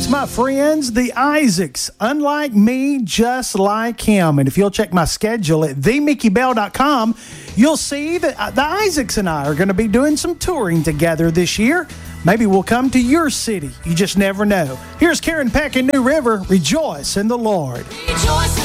That's my friends, the Isaacs. Unlike me, just like him. And if you'll check my schedule at themickybell.com, you'll see that the Isaacs and I are going to be doing some touring together this year. Maybe we'll come to your city. You just never know. Here's Karen Peck in New River. Rejoice in the Lord. Rejoice.